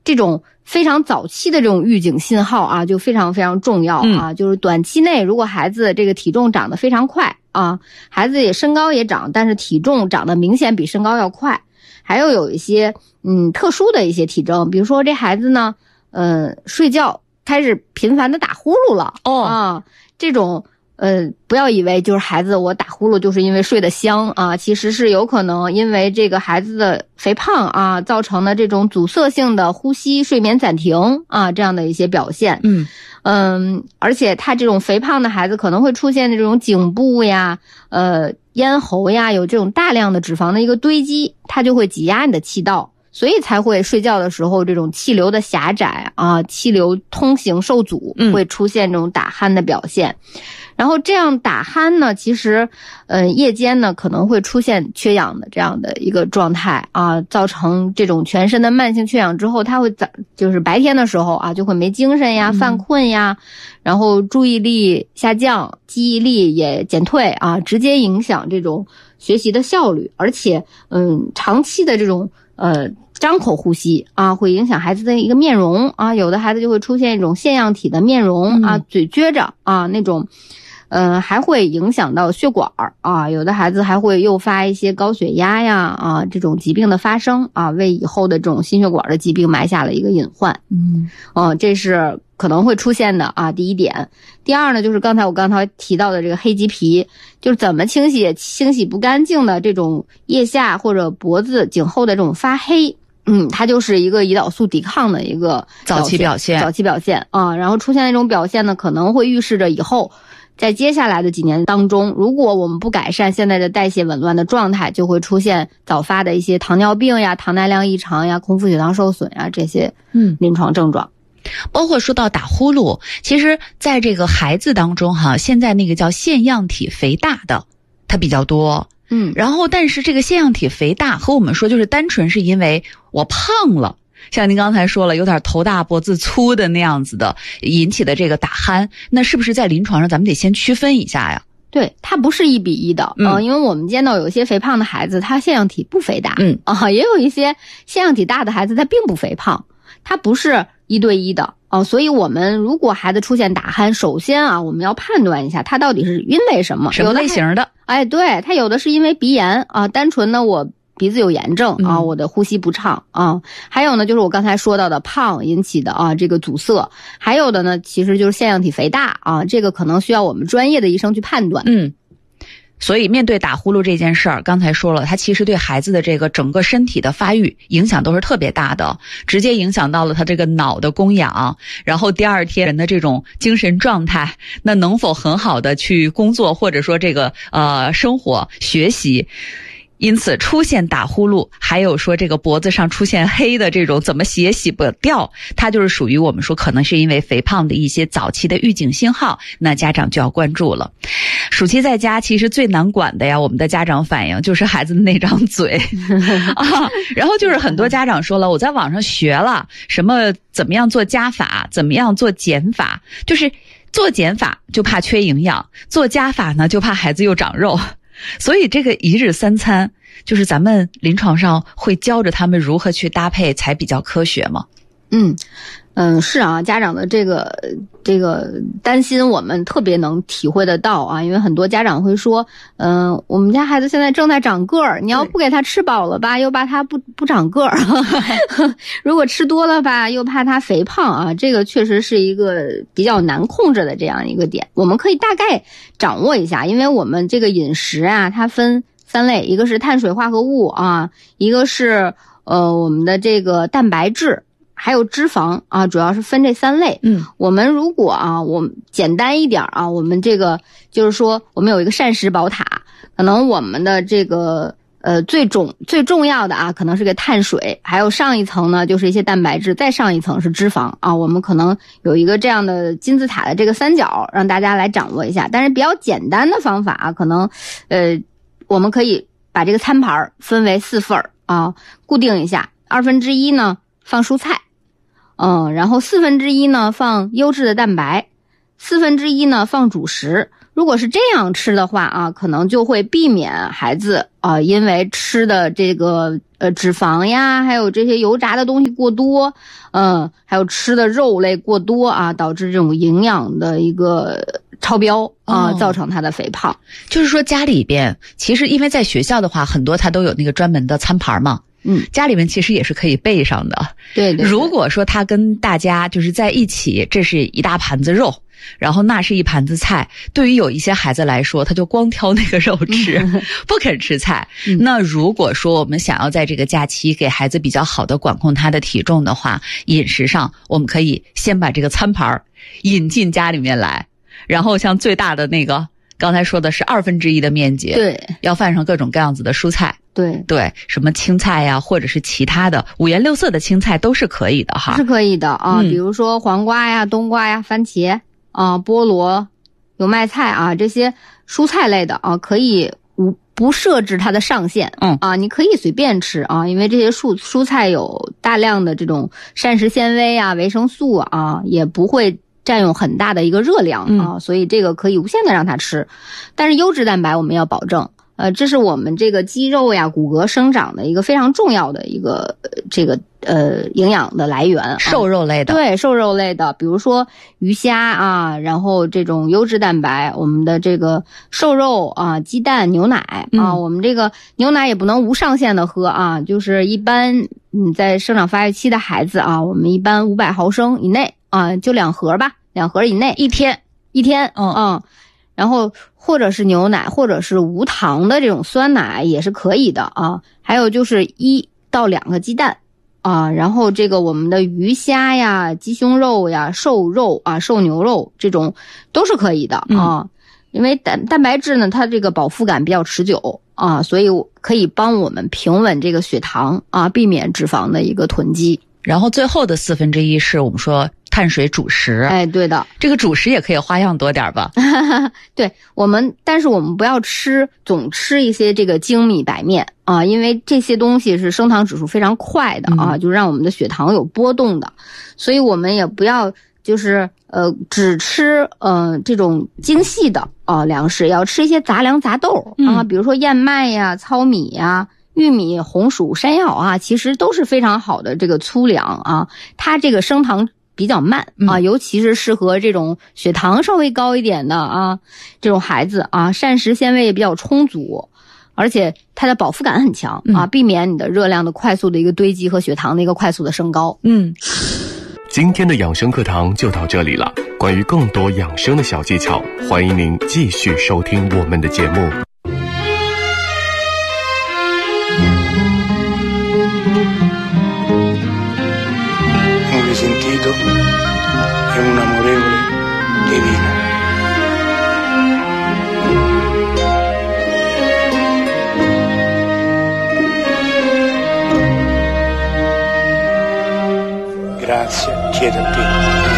这种非常早期的这种预警信号啊，就非常非常重要啊。就是短期内，如果孩子这个体重长得非常快啊，孩子也身高也长，但是体重长得明显比身高要快，还有一些特殊的一些体征，比如说这孩子呢，睡觉开始频繁的打呼噜了啊，这种。不要以为就是孩子我打呼噜就是因为睡得香啊，其实是有可能因为这个孩子的肥胖啊造成的这种阻塞性的呼吸睡眠暂停啊这样的一些表现。而且他这种肥胖的孩子可能会出现这种颈部呀、咽喉呀有这种大量的脂肪的一个堆积，它就会挤压你的气道，所以才会睡觉的时候这种气流的狭窄啊，气流通行受阻，会出现这种打鼾的表现。然后这样打鼾呢，其实夜间呢可能会出现缺氧的这样的一个状态啊，造成这种全身的慢性缺氧之后，它会就是白天的时候啊就会没精神呀、犯困呀，然后注意力下降、记忆力也减退啊，直接影响这种学习的效率。而且长期的这种张口呼吸啊，会影响孩子的一个面容啊，有的孩子就会出现一种腺样体的面容啊，嘴撅着啊那种。还会影响到血管啊，有的孩子还会诱发一些高血压呀啊这种疾病的发生啊，为以后的这种心血管的疾病埋下了一个隐患。这是可能会出现的啊，第一点。第二呢，就是我刚才提到的这个黑棘皮，就是怎么清洗不干净的这种腋下或者脖子、颈后的这种发黑。它就是一个胰岛素抵抗的一个早期表现啊，然后出现那种表现呢，可能会预示着以后在接下来的几年当中，如果我们不改善现在的代谢紊乱的状态，就会出现早发的一些糖尿病呀、糖耐量异常呀、空腹血糖受损呀这些临床症状。 包括说到打呼噜，其实在这个孩子当中现在那个叫腺样体肥大的它比较多。然后但是这个腺样体肥大和我们说就是单纯是因为我胖了，像您刚才说了有点头大脖子粗的那样子的引起的这个打鼾，那是不是在临床上咱们得先区分一下呀？ 对，它不是1比1的因为我们见到有些肥胖的孩子他腺样体不肥大也有一些腺样体大的孩子他并不肥胖，它不是1对1的所以我们如果孩子出现打鼾，首先我们要判断一下他到底是因为什么类型的。 对，他有的是因为鼻炎单纯的我鼻子有炎症我的呼吸不畅还有呢就是我刚才说到的胖引起的这个阻塞，还有的呢其实就是腺样体肥大这个可能需要我们专业的医生去判断。 所以面对打呼噜这件事儿，刚才说了，它其实对孩子的这个整个身体的发育影响都是特别大的，直接影响到了他这个脑的供氧，然后第二天人的这种精神状态，那能否很好的去工作或者说这个生活学习。因此出现打呼噜，还有说这个脖子上出现黑的这种怎么洗也洗不掉，它就是属于我们说可能是因为肥胖的一些早期的预警信号，那家长就要关注了。暑期在家其实最难管的呀，我们的家长反映就是孩子的那张嘴然后就是很多家长说了，我在网上学了什么怎么样做加法，怎么样做减法，就是做减法就怕缺营养，做加法呢就怕孩子又长肉。所以这个1日3餐就是咱们临床上会教着他们如何去搭配才比较科学吗？ 是家长的这个担心我们特别能体会得到因为很多家长会说我们家孩子现在正在长个儿，你要不给他吃饱了吧又怕他不长个儿如果吃多了吧又怕他肥胖这个确实是一个比较难控制的这样一个点。我们可以大概掌握一下，因为我们这个饮食它分3类，一个是碳水化合物一个是我们的这个蛋白质，还有脂肪主要是分这3类。我们如果我们简单一点我们这个就是说我们有一个膳食宝塔，可能我们的这个最重要的可能是个碳水，还有上一层呢就是一些蛋白质，再上一层是脂肪我们可能有一个这样的金字塔的这个3角让大家来掌握一下。但是比较简单的方法可能我们可以把这个餐盘分为4份固定一下，1/2呢放蔬菜然后1/4呢放优质的蛋白，1/4呢放主食， 如果是这样吃的话啊，可能就会避免孩子啊，因为吃的这个脂肪呀，还有这些油炸的东西过多，还有吃的肉类过多啊，导致这种营养的一个超标啊，造成他的肥胖。 就是说家里边其实因为在学校的话，很多他都有那个专门的餐盘嘛。家里面其实也是可以备上的。 对。 如果说他跟大家就是在一起，这是一大盘子肉，然后那是一盘子菜，对于有一些孩子来说，他就光挑那个肉吃，不肯吃菜。那如果说我们想要在这个假期给孩子比较好的管控他的体重的话，饮食上我们可以先把这个餐盘引进家里面来，然后像最大的那个刚才说的是1/2的面积， 对， 要放上各种各样子的蔬菜。对，什么青菜呀，或者是其他的五颜六色的青菜都是可以的哈。 是可以的啊，比如说黄瓜呀、冬瓜呀、番茄啊、菠萝、油麦菜啊，这些蔬菜类的啊，可以不设置它的上限。你可以随便吃啊，因为这些蔬菜有大量的这种膳食纤维啊、维生素啊，也不会占用很大的一个热量啊，所以这个可以无限的让他吃。但是优质蛋白我们要保证。这是我们这个肌肉呀、骨骼生长的一个非常重要的一个营养的来源。 瘦肉类的。 对，瘦肉类的，比如说鱼虾啊，然后这种优质蛋白，我们的这个瘦肉啊、鸡蛋、牛奶啊，我们这个牛奶也不能无上限的喝啊，就是一般在生长发育期的孩子啊，我们一般500毫升以内啊，就2盒吧，2盒以内，一天。然后或者是牛奶，或者是无糖的这种酸奶也是可以的啊。还有就是1到2个鸡蛋啊，然后这个我们的鱼虾呀、鸡胸肉呀、瘦肉啊、瘦牛肉这种都是可以的啊。因为蛋白质呢，它这个饱腹感比较持久啊，所以可以帮我们平稳这个血糖啊，避免脂肪的一个囤积。 然后最后的1/4是我们说碳水主食。 哎，对的， 这个主食也可以花样多点吧。 对，但是我们不要总吃一些这个精米白面啊，因为这些东西是升糖指数非常快的啊，就让我们的血糖有波动的，所以我们也不要就是只吃这种精细的粮食，要吃一些杂粮杂豆啊，比如说燕麦呀、糙米呀、玉米、红薯、山药啊，其实都是非常好的这个粗粮啊，它这个升糖比较慢啊，尤其是适合这种血糖稍微高一点的啊，这种孩子啊，膳食纤维也比较充足，而且它的饱腹感很强啊，避免你的热量的快速的一个堆积和血糖的一个快速的升高。 今天的养生课堂就到这里了。关于更多养生的小技巧，欢迎您继续收听我们的节目。 Sentito è un amorevole divino. Grazie, chiedo a te.